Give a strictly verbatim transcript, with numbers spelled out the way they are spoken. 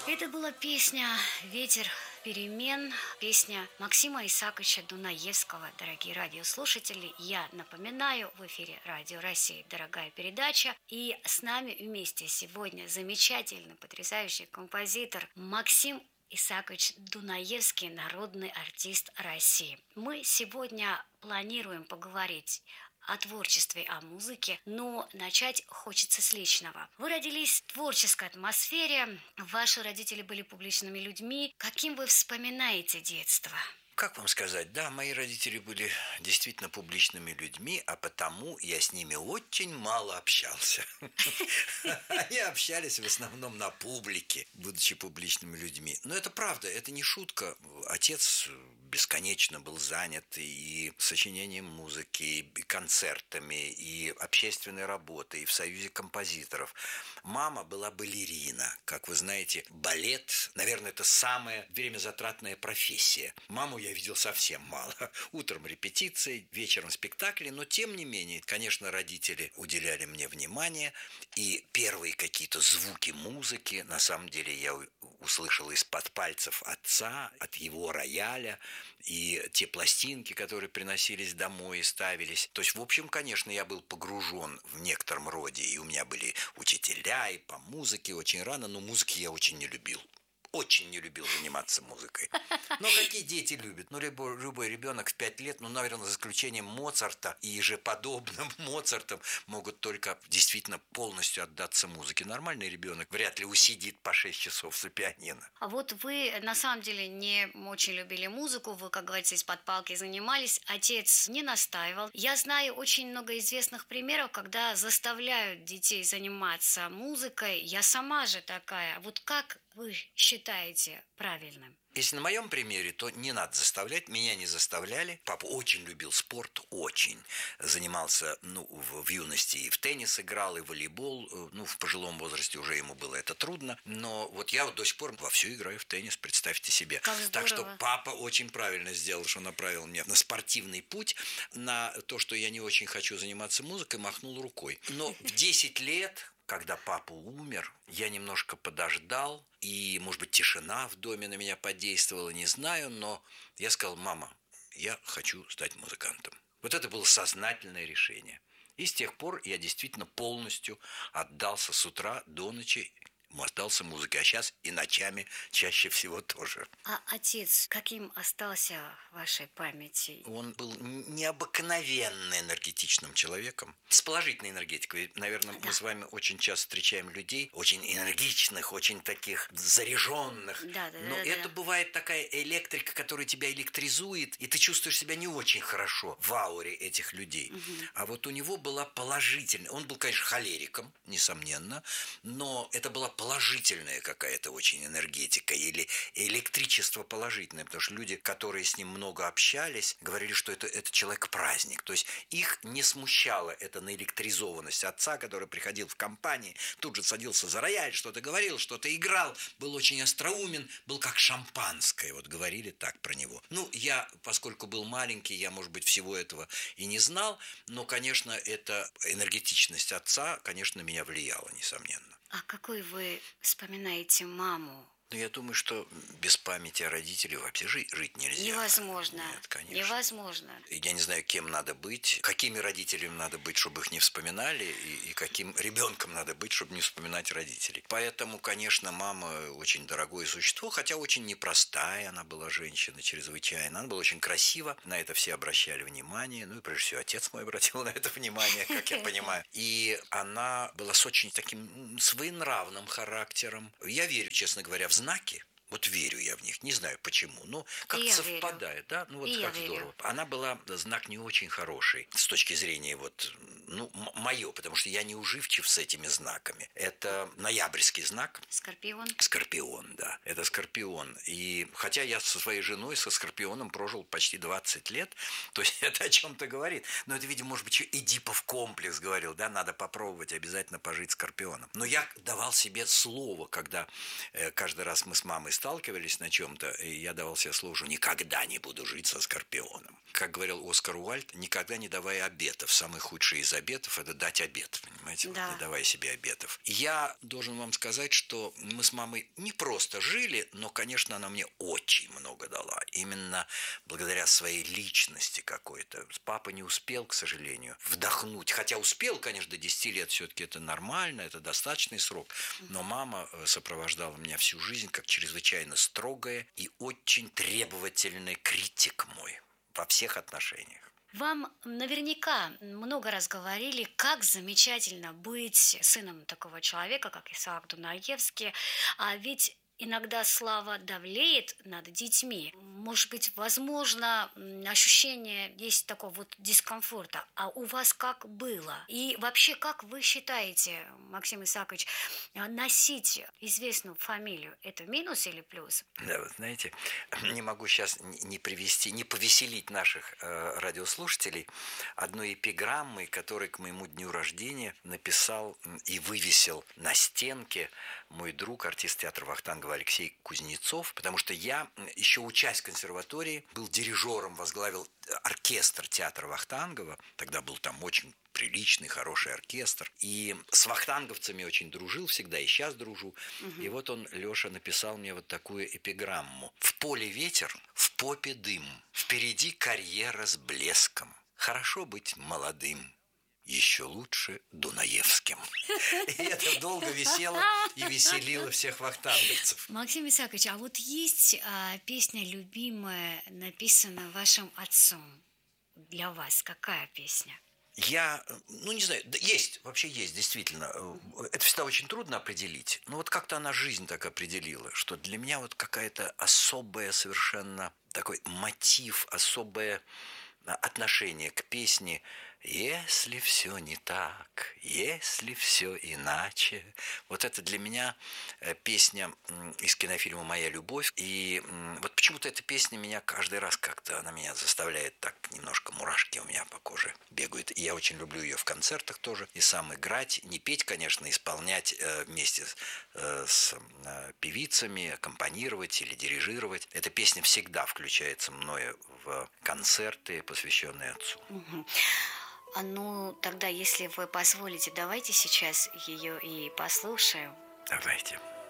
Это была песня «Ветер перемен», песня Максима Исааковича Дунаевского. Дорогие радиослушатели, я напоминаю, в эфире Радио России «Дорогая передача». И с нами вместе сегодня замечательный, потрясающий композитор Максим Исаакович Дунаевский, народный артист России. Мы сегодня планируем поговорить о творчестве, о музыке, но начать хочется с личного. Вы родились в творческой атмосфере, ваши родители были публичными людьми. Каким вы вспоминаете детство? Как вам сказать, да, мои родители были действительно публичными людьми, а потому я с ними очень мало общался. Они общались в основном на публике, будучи публичными людьми. Но это правда, это не шутка. Отец бесконечно был занят и сочинением музыки, и концертами, и общественной работой, и в Союзе композиторов. Мама была балерина. Как вы знаете, балет, наверное, это самая времязатратная профессия. Маму я видел совсем мало. Утром репетиции, вечером спектакли, но тем не менее, конечно, родители уделяли мне внимание, и первые какие-то звуки музыки, на самом деле, я услышал из-под пальцев отца, от его рояля, и те пластинки, которые приносились домой и ставились. То есть, в общем, конечно, я был погружен в некотором роде, и у меня были учителя и по музыке очень рано, но музыки я очень не любил. Очень не любил заниматься музыкой. Но какие дети любят? Ну, любой, любой ребенок в пять лет, ну, наверное, за исключением Моцарта и же подобным Моцартам, могут только действительно полностью отдаться музыке. Нормальный ребенок вряд ли усидит по шесть часов за пианино. А вот вы на самом деле не очень любили музыку, вы, как говорится, из-под палки занимались, отец не настаивал. Я знаю очень много известных примеров, когда заставляют детей заниматься музыкой. Я сама же такая. Вот как вы считаете правильным? Если на моем примере, то не надо заставлять. Меня не заставляли. Папа очень любил спорт, очень. Занимался, ну, в, в юности и в теннис играл, и в волейбол. Ну, в пожилом возрасте уже ему было это трудно. Но вот я вот до сих пор вовсю играю в теннис, представьте себе. Как здорово. Так что папа очень правильно сделал, что направил меня на спортивный путь, на то, что я не очень хочу заниматься музыкой, махнул рукой. Но в десять лет... Когда папа умер, я немножко подождал, и, может быть, тишина в доме на меня подействовала, не знаю, но я сказал: мама, я хочу стать музыкантом. Вот это было сознательное решение. И с тех пор я действительно полностью отдался с утра до ночи, отдался музыке, а сейчас и ночами чаще всего тоже. А отец каким остался в вашей памяти? Он был необыкновенно энергетичным человеком, с положительной энергетикой. Наверное, Да. мы с вами очень часто встречаем людей, очень энергичных, очень таких заряженных. Да, да, Но да, это да. бывает такая электрика, которая тебя электризует, и ты чувствуешь себя не очень хорошо в ауре этих людей. Мгм. А вот у него была положительная. Он был, конечно, холериком, несомненно, но это была положительная какая-то очень энергетика или электричество положительное, потому что люди, которые с ним много общались, говорили, что это, это человек-праздник. То есть их не смущала эта наэлектризованность отца, который приходил в компании, тут же садился за рояль, что-то говорил, что-то играл, был очень остроумен, был как шампанское, вот говорили так про него. Ну, я, поскольку был маленький, я, может быть, всего этого и не знал, но, конечно, эта энергетичность отца, конечно, на меня влияла, несомненно. А какой вы вспоминаете маму? Ну, я думаю, что без памяти о родителях вообще жить, жить нельзя. Невозможно. Нет, конечно. Невозможно. Я не знаю, кем надо быть, какими родителями надо быть, чтобы их не вспоминали, и, и каким ребенком надо быть, чтобы не вспоминать родителей. Поэтому, конечно, мама очень дорогое существо, хотя очень непростая она была женщина, чрезвычайно. Она была очень красива, на это все обращали внимание. Ну и прежде всего отец мой обратил на это внимание, как я понимаю. И она была с очень таким своенравным характером. Я верю, честно говоря, в знаки. Вот верю я в них, не знаю почему, но как-то я совпадает, верю. да? Ну вот И я как верю. здорово. Она была знак не очень хороший с точки зрения вот, ну, м- мое, потому что я не уживчив с этими знаками. Это ноябрьский знак. Скорпион. Скорпион, да, это Скорпион. И хотя я со своей женой, со Скорпионом прожил почти двадцать лет, то есть это о чем-то говорит. Но это, видимо, может быть, еще Эдипов комплекс говорил, да, надо попробовать обязательно пожить Скорпионом. Но я давал себе слово, когда э, каждый раз мы с мамой сталкивались на чем-то, и я давал себе слово, что никогда не буду жить со Скорпионом. Как говорил Оскар Уальд, никогда не давай обетов. Самый худший из обетов – это дать обет, понимаете? Да. Вот не давай себе обетов. Я должен вам сказать, что мы с мамой не просто жили, но, конечно, она мне очень много дала. Именно благодаря своей личности какой-то. Папа не успел, к сожалению, вдохнуть. Хотя успел, конечно, до десяти лет все-таки это нормально, это достаточный срок. Но мама сопровождала меня всю жизнь как чрезвычайно строгая и очень требовательный критик мой во всех отношениях. Вам наверняка много раз говорили, как замечательно быть сыном такого человека, как Исаак Дунаевский, а ведь иногда слава давлеет над детьми. Может быть, возможно, ощущение есть такого вот дискомфорта. А у вас как было? И вообще, как вы считаете, Максим Исаакович, носить известную фамилию – это минус или плюс? Да, вы знаете, не могу сейчас не привести, не повеселить наших э, радиослушателей одной эпиграммой, которую к моему дню рождения написал и вывесил на стенке мой друг, артист театра Вахтангова Алексей Кузнецов, потому что я, еще учась в консерватории, был дирижером, возглавил оркестр театра Вахтангова. Тогда был там очень приличный, хороший оркестр. И с вахтанговцами очень дружил всегда, и сейчас дружу. Угу. И вот он, Леша, написал мне вот такую эпиграмму. «В поле ветер, в попе дым, впереди карьера с блеском. Хорошо быть молодым. Еще лучше Дунаевским». И это долго висело и веселило всех вахтанговцев. Максим Исаакович, а вот есть а, песня любимая, написанная вашим отцом? Для вас какая песня? Я, ну не знаю, есть, вообще есть, действительно. Это всегда очень трудно определить. Но вот как-то она жизнь так определила, что для меня вот какая-то особая совершенно такой мотив, особое отношение к песне. «Если все не так, если все иначе». Вот это для меня песня из кинофильма «Моя любовь». И вот почему-то эта песня меня каждый раз как-то, она меня заставляет так немножко, мурашки у меня по коже бегают. И я очень люблю ее в концертах тоже. И сам играть, не петь, конечно, исполнять вместе с, с певицами, аккомпанировать или дирижировать. Эта песня всегда включается мною в концерты, посвященные отцу. Угу. Ну, тогда, если вы позволите, давайте сейчас ее и послушаем. Давайте.